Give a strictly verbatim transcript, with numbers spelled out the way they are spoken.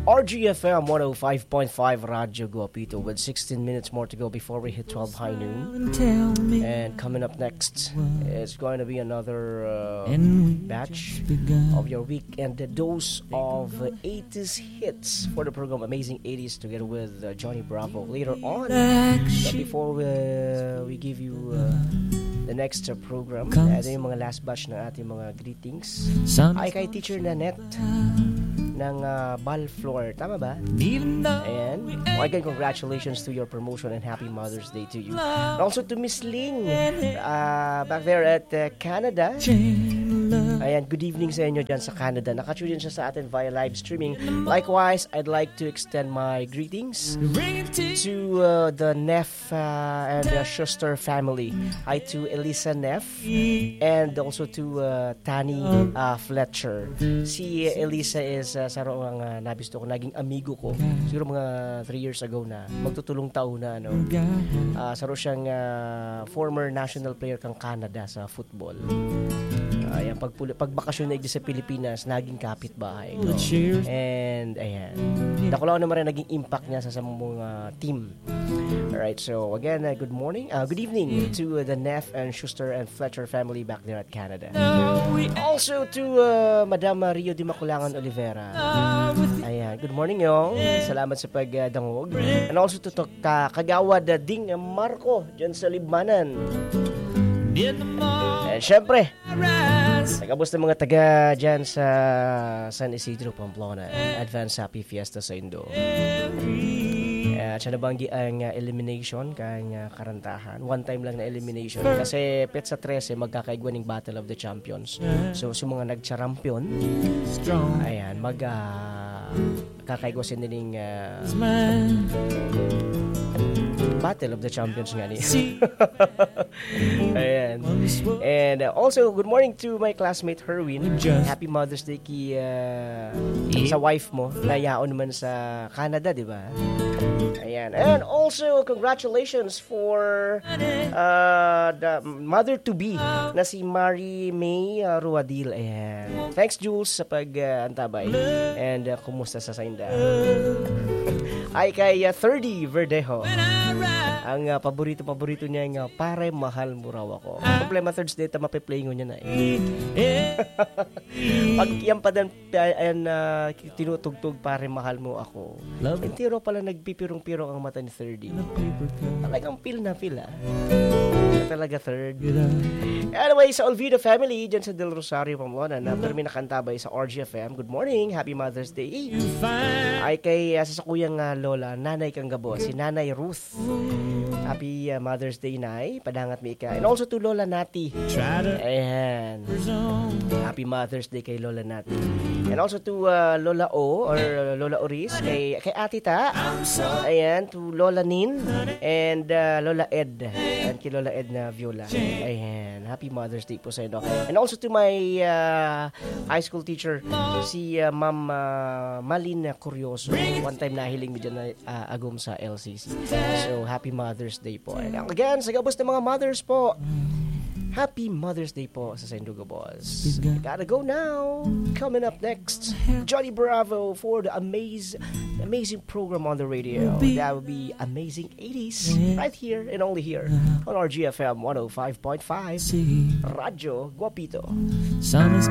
R G F M one oh five point five Radyo Guapito with sixteen minutes more to go before we hit twelve high noon. And coming up next is going to be another uh, batch of your weekend dose of eighties hits for the program Amazing eighties together with uh, Johnny Bravo later on. But before we, uh, we give you uh, the next uh, program, ito yung mga last batch na ating mga greetings. Ay kay Teacher Nanette ng uh, Ball Floor. Tama ba? Ayan. Again, congratulations to your promotion and happy Mother's Day to you. And also to Miss Ling uh, back there at uh, Canada. Ayan, good evening sa inyo dyan sa Canada. Nakatune siya sa atin via live streaming. Likewise, I'd like to extend my greetings to uh, the Neff uh, and the Schuster family. Hi to Elisa Neff and also to uh, Tani uh, Fletcher. Si Elisa is uh, saro ang uh, nabisto ko, naging amigo ko. Siguro mga three years ago na, magtutulong taon na. Ano. Uh, saro siyang uh, former national player kang Canada sa football. Ayan, pag, pag bakasyon na igdi sa Pilipinas, naging kapitbahay ko. And, ayan. Dako lang naman rin naging impact niya sa sa mga team. Alright, so again, uh, good morning, uh, good evening to uh, the Neff and Schuster and Fletcher family back there at Canada. Also to uh, Madam Rio Di Maculangan Olivera. Ayan, good morning yung. Salamat sa pagdangog. Uh, and also to, to ka, Kagawad uh, Ding Marco dyan sa Libmanan. And syempre, nagabos ng mga taga dyan sa San Isidro, Pamplona. Advance Happy Fiesta sa Indo. At siya nabanggi ang uh, elimination kang uh, karantahan. One time lang na elimination. Kasi pet sa thirteen, magkakaigwa ng Battle of the Champions. So, sa mga nagcharampion, ayan, mag uh, kakaigwa sin din uh, Battle of the Champions nga niya. Ayan. And uh, also, good morning to my classmate Herwin. Happy Mother's Day ki, uh, sa wife mo. Nayaon naman sa Canada, di ba? Ayan. And also, congratulations for uh, the mother-to-be na si Marie May uh, Ruadil. Ayan. Thanks, Jules, sa pag-antabay. Uh, And uh, kumusta sa Sainda? Ay kay uh, thirty Verdejo. Ang uh, paborito-paborito niya yung uh, pare mahal mo raw ako. Problema Thursday ta mape-play ngo niya na eh. Pag yan pa dan ayan uh, tinutugtog pare mahal mo ako. Entero pala nagpipirong-pirong ang mata ni thirty. Talagang feel na feel ah. Talaga third. Anyway, sa Olvido family dyan sa Del Rosario, Pamplona na pero may nakantabay sa R G F M. Good morning, happy Mother's Day. Ay kay uh, sa kuyang uh, lola, nanay kang gabo, si Nanay Ruth. Happy uh, Mother's Day, Nay. Padangat mi ka. And also to Lola Nati. Ayan. Happy Mother's Day kay Lola Nati. And also to uh, Lola O or uh, Lola Oris. Kay, kay Ati Ta. Ayan. To Lola Nin. And uh, Lola Ed. And kay Lola Ed na Viola. Ayan. Happy Mother's Day po sa inyo. And also to my uh, high school teacher, si uh, Ma'am uh, Malin Curioso. One time nahiling mo dyan na uh, agum sa L C C. So, happy Mother's Day po. And again, sa gabos ng mga mothers po, happy Mother's Day po sa Sainduga Boss. Gotta go now. Coming up next, Johnny Bravo for the amazing, amazing program on the radio. That will be Amazing eighties right here and only here on R G F M one oh five point five Radyo Guapito.